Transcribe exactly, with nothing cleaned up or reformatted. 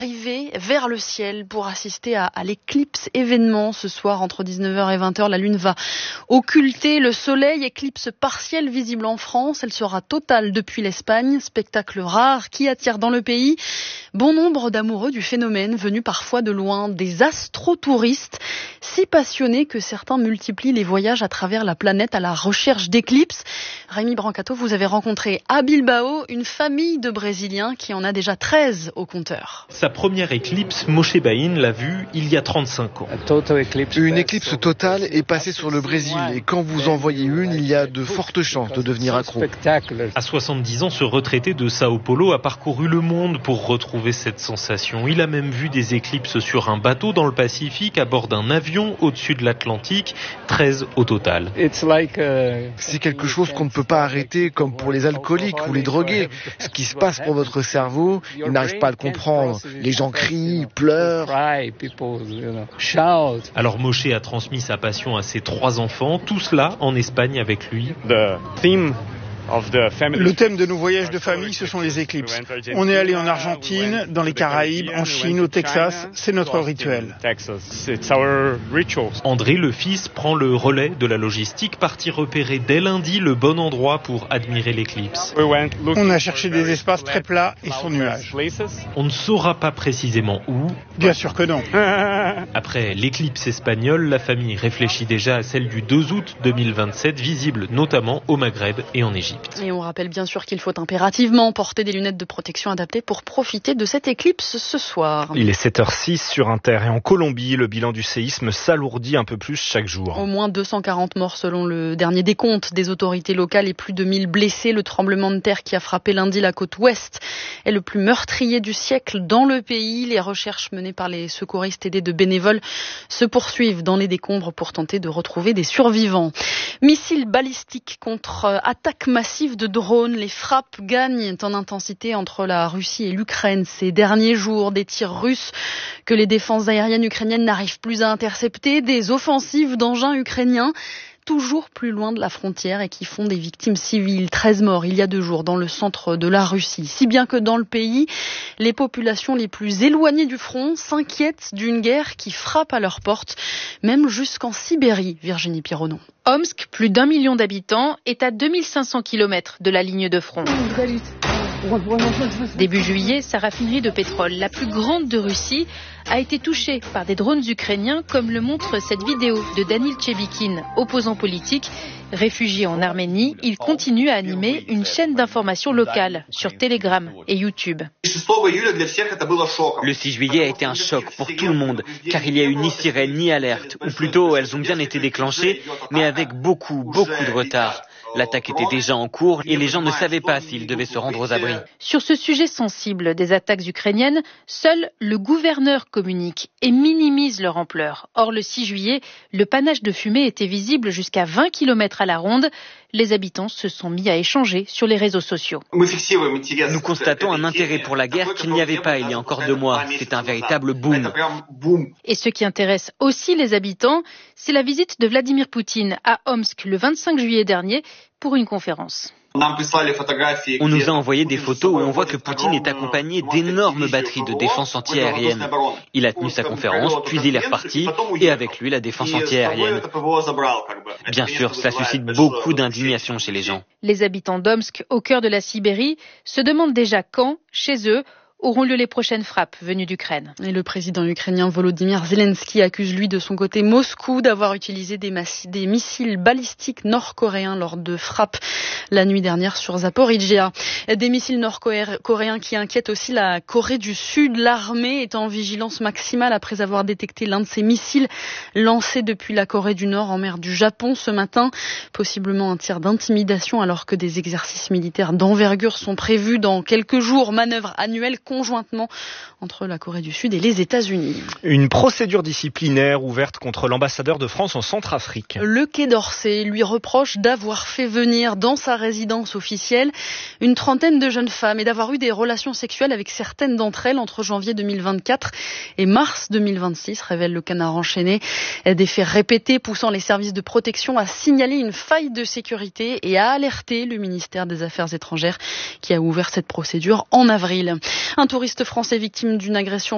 Arrivé vers le ciel pour assister à, à l'éclipse événement ce soir entre dix-neuf heures et vingt heures. La lune va occulter le soleil, éclipse partielle visible en France. Elle sera totale depuis l'Espagne, spectacle rare qui attire dans le pays bon nombre d'amoureux du phénomène venus parfois de loin, des astrotouristes si passionnés que certains multiplient les voyages à travers la planète à la recherche d'éclipses. Rémi Brancato, vous avez rencontré à Bilbao une famille de Brésiliens qui en a déjà treize au compteur. Sa première éclipse, Moshe Bain l'a vue il y a trente-cinq ans. Une éclipse totale est passée sur le Brésil et quand vous en voyez une, il y a de fortes chances de devenir accro. À soixante-dix ans, ce retraité de Sao Paulo a parcouru le monde pour retrouver cette sensation. Il a même vu des éclipses sur un bateau dans le Pacifique, à bord d'un avion au-dessus de l'Atlantique, treize au total. C'est quelque chose qu'on ne peut pas arrêter comme pour les alcooliques ou les drogués. Ce qui se passe pour votre cerveau, il n'arrive pas à le comprendre. Les gens crient, pleurent. Alors Moshe a transmis sa passion à ses trois enfants, tout cela en Espagne avec lui. Le thème de nos voyages de famille, ce sont les éclipses. On est allé en Argentine, dans les Caraïbes, en Chine, au Texas. C'est notre rituel. André, le fils, prend le relais de la logistique, parti repérer dès lundi le bon endroit pour admirer l'éclipse. On a cherché des espaces très plats et sans nuages. On ne saura pas précisément où. Bien sûr que non. Après l'éclipse espagnole, la famille réfléchit déjà à celle du deux août deux mille vingt-sept, visible notamment au Maghreb et en Égypte. Et on rappelle bien sûr qu'il faut impérativement porter des lunettes de protection adaptées pour profiter de cette éclipse ce soir. Il est sept heures six sur Inter et en Colombie, le bilan du séisme s'alourdit un peu plus chaque jour. Au moins deux cent quarante morts selon le dernier décompte des autorités locales et plus de mille blessés. Le tremblement de terre qui a frappé lundi la côte ouest est le plus meurtrier du siècle dans le pays. Les recherches menées par les secouristes aidés de bénévoles se poursuivent dans les décombres pour tenter de retrouver des survivants. Missiles balistiques contre attaques massives de drones. Les frappes gagnent en intensité entre la Russie et l'Ukraine ces derniers jours. Des tirs russes que les défenses aériennes ukrainiennes n'arrivent plus à intercepter. Des offensives d'engins ukrainiens toujours plus loin de la frontière et qui font des victimes civiles. treize morts il y a deux jours dans le centre de la Russie. Si bien que dans le pays, les populations les plus éloignées du front s'inquiètent d'une guerre qui frappe à leur porte, même jusqu'en Sibérie. Virginie Pironon. Omsk, plus d'un million d'habitants, est à deux mille cinq cents kilomètres de la ligne de front. Début juillet, sa raffinerie de pétrole, la plus grande de Russie, a été touchée par des drones ukrainiens, comme le montre cette vidéo de Danil Tchebikin, opposant politique. Réfugié en Arménie, il continue à animer une chaîne d'information locale sur Telegram et YouTube. Le six juillet a été un choc pour tout le monde, car il n'y a eu ni sirène ni alerte, ou plutôt elles ont bien été déclenchées, mais avec beaucoup, beaucoup de retard. L'attaque était déjà en cours et les gens ne savaient pas s'ils devaient se rendre aux abris. Sur ce sujet sensible des attaques ukrainiennes, seul le gouverneur communique et minimise leur ampleur. Or, le six juillet, le panache de fumée était visible jusqu'à vingt kilomètres à la ronde. Les habitants se sont mis à échanger sur les réseaux sociaux. Nous constatons un intérêt pour la guerre qu'il n'y avait pas il y a encore deux mois. C'est un véritable boom. Et ce qui intéresse aussi les habitants, c'est la visite de Vladimir Poutine à Omsk le vingt-cinq juillet dernier pour une conférence. On nous a envoyé des photos où on voit que Poutine est accompagné d'énormes batteries de défense anti-aérienne. Il a tenu sa conférence, puis il est reparti, et avec lui la défense anti-aérienne. Bien sûr, ça suscite beaucoup d'indignation chez les gens. Les habitants d'Omsk, au cœur de la Sibérie, se demandent déjà quand, chez eux, auront lieu les prochaines frappes venues d'Ukraine. Et le président ukrainien Volodymyr Zelensky accuse lui de son côté Moscou d'avoir utilisé des, massi- des missiles balistiques nord-coréens lors de frappes la nuit dernière sur Zaporizhzhia. Des missiles nord-coréens qui inquiètent aussi la Corée du Sud. L'armée est en vigilance maximale après avoir détecté l'un de ces missiles lancés depuis la Corée du Nord en mer du Japon ce matin. Possiblement un tir d'intimidation alors que des exercices militaires d'envergure sont prévus dans quelques jours. Manœuvre annuelle conjointement entre la Corée du Sud et les États-Unis. Une procédure disciplinaire ouverte contre l'ambassadeur de France en Centrafrique. Le Quai d'Orsay lui reproche d'avoir fait venir dans sa résidence officielle une trentaine de jeunes femmes et d'avoir eu des relations sexuelles avec certaines d'entre elles entre janvier deux mille vingt-quatre et mars deux mille vingt-six, révèle le Canard enchaîné. Des faits répétés poussant les services de protection à signaler une faille de sécurité et à alerter le ministère des Affaires étrangères qui a ouvert cette procédure en avril. Un touriste français victime d'une agression